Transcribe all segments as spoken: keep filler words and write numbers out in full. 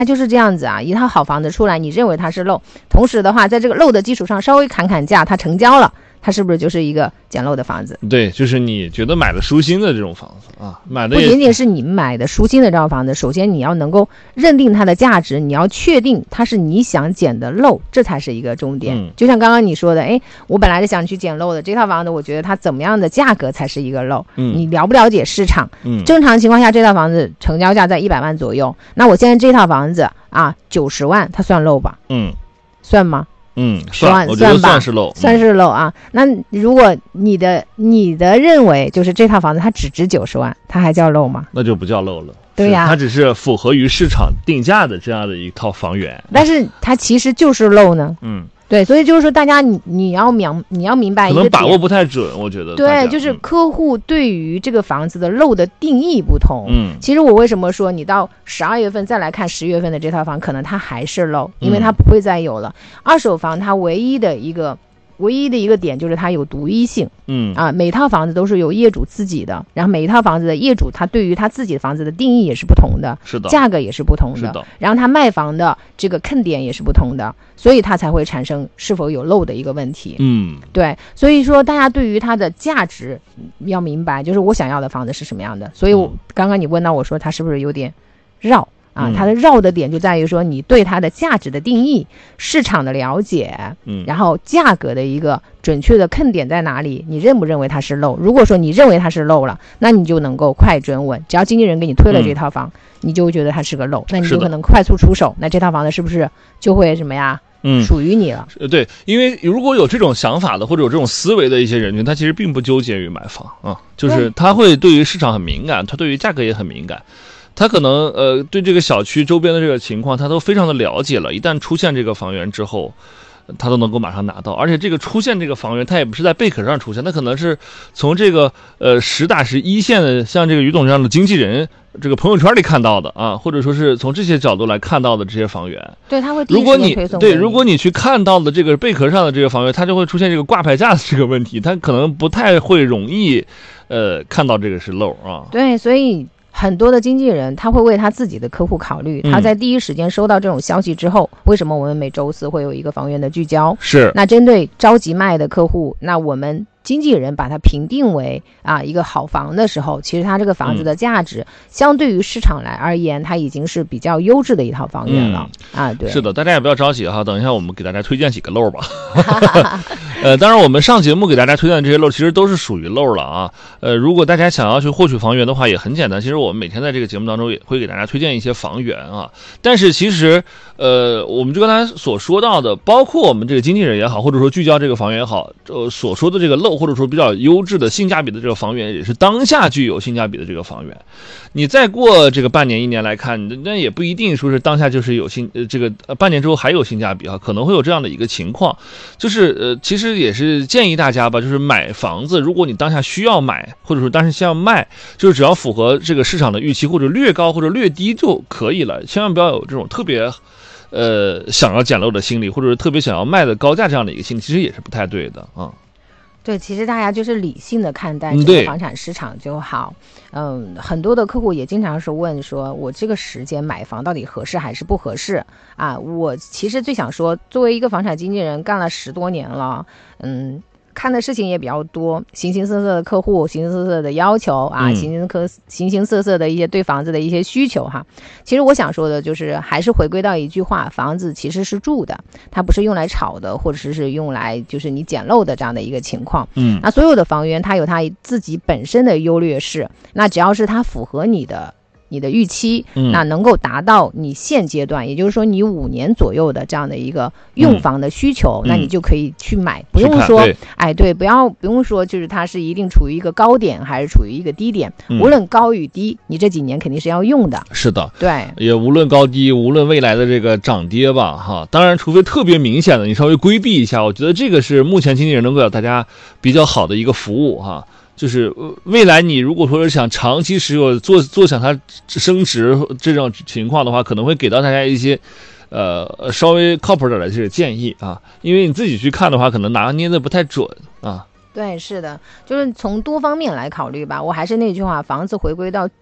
它就是这样子啊，一套好房子出来，你认为它是漏，同时的话，在这个漏的基础上稍微砍砍价，它成交了，它是不是就是一个捡漏的房子？ 对，就是你觉得买的舒心的这种房子啊，买的不仅仅是你买的舒心的这套房子，首先你要能够认定它的价值，你要确定它是你想捡的漏，这才是一个重点。 嗯、 就像刚刚你说的，哎，我本来是想去捡漏的，这套房子我觉得它怎么样的价格才是一个漏？ 嗯， 你了不了解市场？ 嗯， 正常情况下，这套房子成交价在一百万左右，那我现在这套房子啊九十万，它算漏吧？ 嗯， 算吗？ 嗯， 算我觉得算算是漏， 算是漏啊。那如果你的你的认为就是这套房子它只值九十万，它还叫漏吗？ 那就不叫漏了。 对呀、啊， 它只是符合于市场定价的这样的一套房源， 但是它其实就是漏呢。 嗯， 对，所以就是说大家你你要明你要明白一个可能把握不太准，我觉得。 对，就是客户对于这个房子的漏的定义不同。 嗯， 其实我为什么说你到十二月份再来看十月份的这套房，可能它还是漏，因为它不会再有了。嗯、二手房它唯一的一个唯一的一个点就是它有独一性。 嗯啊，每套房子都是有业主自己的，然后每一套房子的业主他对于他自己的房子的定义也是不同的， 是的， 价格也是不同的， 是的， 然后他卖房的这个坑点也是不同的，所以他才会产生是否有漏的一个问题。 嗯， 对，所以说大家对于它的价值要明白，就是我想要的房子是什么样的。所以我、嗯、刚刚你问到我说它是不是有点绕啊、嗯？它的绕的点就在于说你对它的价值的定义、市场的了解， 嗯， 然后价格的一个准确的坑点在哪里，你认不认为它是漏？如果说你认为它是漏了，那你就能够快准稳，只要经纪人给你推了这套房，嗯、你就会觉得它是个漏，那你就可能快速出手，那这套房子是不是就会什么呀？ 嗯， 属于你了。 对，因为如果有这种想法的或者有这种思维的一些人群，他其实并不纠结于买房啊，就是他会对于市场很敏感，他对于价格也很敏感。他可能呃对这个小区周边的这个情况他都非常的了解了，一旦出现这个房源之后，他都能够马上拿到。而且这个出现这个房源，他也不是在贝壳上出现，他可能是从这个呃实打实一线的，像这个于董这样的经纪人这个朋友圈里看到的啊，或者说是从这些角度来看到的这些房源。 对，他会第一如果你时间推送对，如果你去看到的这个贝壳上的这个房源，它就会出现这个挂牌价的这个问题，它可能不太会容易呃看到这个是漏啊。 对，所以很多的经纪人他会为他自己的客户考虑，他在第一时间收到这种消息之后、嗯、为什么我们每周四会有一个房源的聚焦？ 是， 那针对着急卖的客户，那我们经纪人把它评定为啊一个好房的时候，其实它这个房子的价值、嗯、相对于市场来而言，它已经是比较优质的一套房源了、嗯、啊。对， 是的，大家也不要着急哈，等一下我们给大家推荐几个漏吧。呃，当然我们上节目给大家推荐的这些漏其实都是属于漏了啊。呃，如果大家想要去获取房源的话也很简单，其实我们每天在这个节目当中也会给大家推荐一些房源啊。但是其实呃，我们就刚才所说到的，包括我们这个经纪人也好，或者说聚焦这个房源也好，呃，所说的这个漏或者说比较优质的性价比的这个房源，也是当下具有性价比的这个房源。你再过这个半年一年来看，那也不一定说是当下就是有性呃这个呃半年之后还有性价比啊，可能会有这样的一个情况。就是呃其实也是建议大家吧，就是买房子，如果你当下需要买，或者说当时需要卖，就是只要符合这个市场的预期，或者略高或者略低就可以了，千万不要有这种特别呃想要捡漏的心理，或者是特别想要卖的高价这样的一个心理，其实也是不太对的啊。 对，其实大家就是理性的看待这个房产市场就好。嗯，很多的客户也经常是问说，我这个时间买房到底合适还是不合适啊？我其实最想说，作为一个房产经纪人，干了十多年了，嗯。看的事情也比较多，形形色色的客户，形形色色的要求啊， 嗯、 形形可形形色色的一些对房子的一些需求哈。其实我想说的就是，还是回归到一句话，房子其实是住的，它不是用来炒的，或者是用来就是你捡漏的这样的一个情况。 嗯， 那所有的房源它有它自己本身的优劣势，那只要是它符合你的。你的预期，那能够达到你现阶段、嗯、也就是说你五年左右的这样的一个用房的需求、嗯、那你就可以去买，不用说哎对，不要不用说就是它是一定处于一个高点还是处于一个低点、嗯、无论高与低你这几年肯定是要用的。 是的， 对， 也无论高低，无论未来的这个涨跌吧哈，当然除非特别明显的你稍微规避一下，我觉得这个是目前经纪人能够给大家比较好的一个服务哈。就是未来你如果说是想长期持有做做想它升值这种情况的话，可能会给到大家一些呃稍微靠谱点的这个建议啊，因为你自己去看的话可能拿捏的不太准啊。 对，是的，就是从多方面来考虑吧。我还是那句话，房子回归到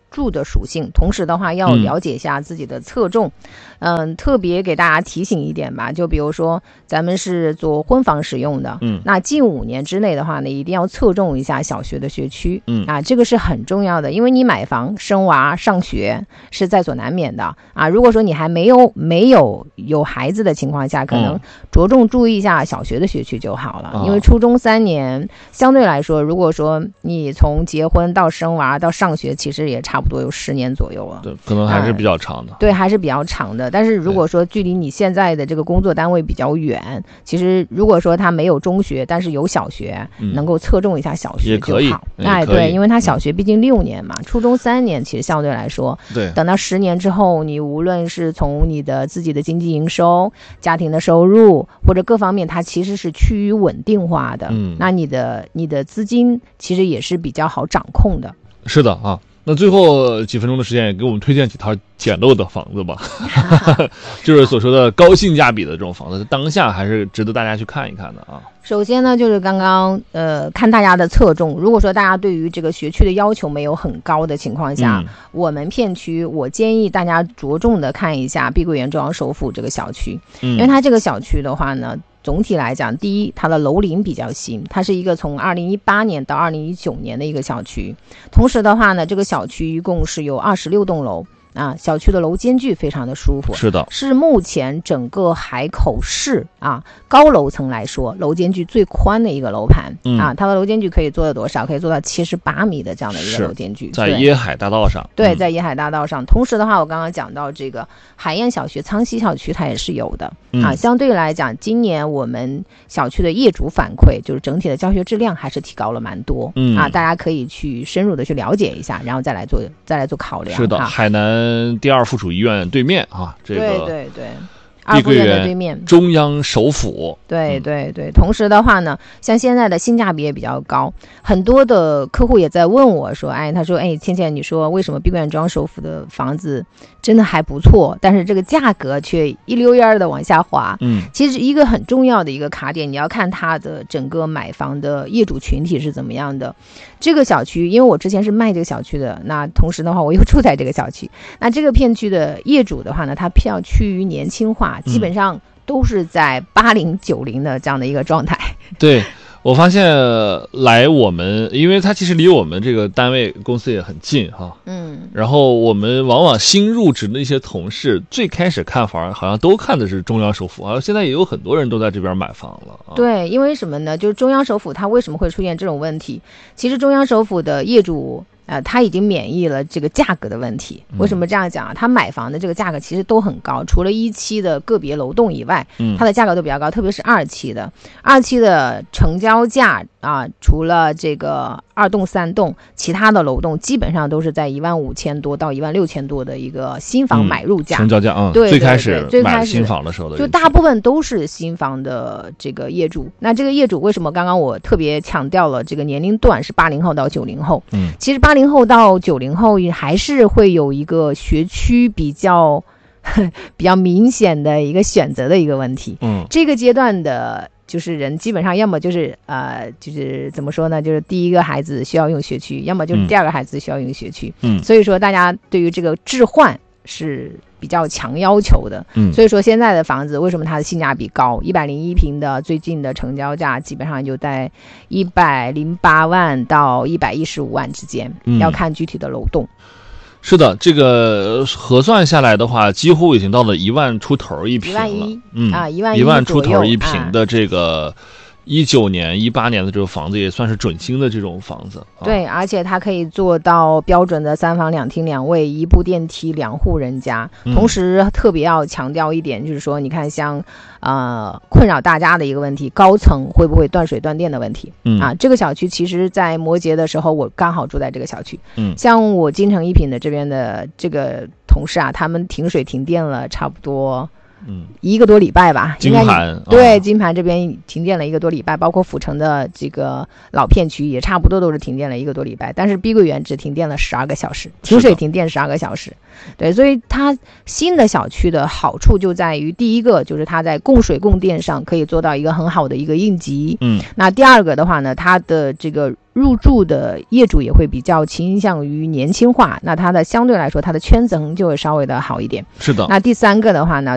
住的属性，同时的话要了解一下自己的侧重。嗯、呃，特别给大家提醒一点吧，就比如说咱们是做婚房使用的， 嗯， 那近五年之内的话呢，一定要侧重一下小学的学区， 嗯啊，这个是很重要的，因为你买房生娃上学是在所难免的啊。如果说你还没有没有有孩子的情况下，可能着重注意一下小学的学区就好了， 嗯、 因为初中三年相对来说，如果说你从结婚到生娃到上学，其实也差不多有十年左右了， 对，可能还是比较长的、 嗯、对，还是比较长的。但是如果说距离你现在的这个工作单位比较远，其实如果说他没有中学但是有小学、嗯、能够侧重一下小学就好。哎，对，因为他小学毕竟六年嘛、嗯、初中三年其实相对来说， 对， 等到十年之后，你无论是从你的自己的经济营收、家庭的收入或者各方面，它其实是趋于稳定化的， 嗯，那你的你的资金其实也是比较好掌控的。 是的啊，那最后几分钟的时间也给我们推荐几套简陋的房子吧就是所说的高性价比的这种房子，当下还是值得大家去看一看的啊。 首先呢，就是刚刚呃看大家的侧重，如果说大家对于这个学区的要求没有很高的情况下、嗯、我们片区我建议大家着重的看一下碧桂园中央首府这个小区、嗯、因为它这个小区的话呢，总体来讲，第一，它的楼龄比较新，它是一个从二零一八年到二零一九年的一个小区。同时的话呢，这个小区一共是有二十六栋楼啊，小区的楼间距非常的舒服， 是的， 是目前整个海口市啊高楼层来说楼间距最宽的一个楼盘、嗯、啊，它的楼间距可以做到多少？可以做到七十八米的这样的一个楼间距， 在椰海大道上。 对，在椰海大道上。同时的话，我刚刚讲到这个海燕小学、苍溪小区，它也是有的、嗯、啊。相对来讲，今年我们小区的业主反馈，就是整体的教学质量还是提高了蛮多、嗯、啊，大家可以去深入的去了解一下，然后再来做再来做考量。 是的，海南第二附属医院对面啊，这个对对对，二附院的对面， 中央首府。 对对对，同时的话呢，像现在的性价比也比较高，很多的客户也在问我说，哎，他说，哎，倩倩，你说为什么碧桂园中央首府的房子真的还不错，但是这个价格却一溜烟的往下滑？嗯，其实一个很重要的一个卡点，你要看它的整个买房的业主群体是怎么样的。这个小区，因为我之前是卖这个小区的，那同时的话，我又住在这个小区，那这个片区的业主的话呢，它比较趋于年轻化，基本上都是在八零九零的这样的一个状态。 对，我发现来我们，因为它其实离我们这个单位公司也很近哈，嗯，然后我们往往新入职的一些同事，最开始看房好像都看的是中央首府，好像现在也有很多人都在这边买房了、啊。 对，因为什么呢？就是中央首府它为什么会出现这种问题？其实中央首府的业主。呃，他已经免疫了这个价格的问题。为什么这样讲啊？他买房的这个价格其实都很高，除了一期的个别楼栋以外，嗯，它的价格都比较高，特别是二期的，二期的成交价啊，除了这个二栋三栋，其他的楼栋基本上都是在一万五千多到一万六千多的一个新房买入价。 嗯、成交价啊、嗯， 对， 最开始最开始买新房的时候的， 就大部分都是新房的这个业主。那这个业主为什么刚刚我特别强调了这个年龄段是八零后到九零后？嗯，其实八零后到九零后还是会有一个学区比较比较明显的一个选择的一个问题。嗯，这个阶段的就是人基本上要么就是呃就是怎么说呢，就是第一个孩子需要用学区，要么就是第二个孩子需要用学区。嗯，所以说大家对于这个置换是比较强要求的。嗯，所以说现在的房子为什么它的性价比高？一百零一平的最近的成交价基本上就在一百零八万到一百一十五万之间、嗯，要看具体的楼栋。 是的，这个核算下来的话，几乎已经到了一万出头一平了。 一万一， 嗯啊，一万一万出头一平的这个。一九年、一八年的这个房子也算是准新的这种房子，啊、 对，而且它可以做到标准的三房两厅两卫，一部电梯，两户人家。嗯、同时，特别要强调一点，就是说，你看像，呃，困扰大家的一个问题，高层会不会断水断电的问题？嗯啊，这个小区其实，在摩羯的时候，我刚好住在这个小区。嗯，像我金城一品的这边的这个同事啊，他们停水停电了，差不多。嗯，一个多礼拜吧， 金盘对、 哦、 金盘这边停电了一个多礼拜，包括府城的这个老片区也差不多都是停电了一个多礼拜，但是碧桂园只停电了十二个小时，停水停电十二个小时。对，所以它新的小区的好处就在于，第一个就是它在供水供电上可以做到一个很好的一个应急。嗯，那第二个的话呢，它的这个入住的业主也会比较倾向于年轻化，那它的相对来说它的圈层就会稍微的好一点。 是的。 那第三个的话呢，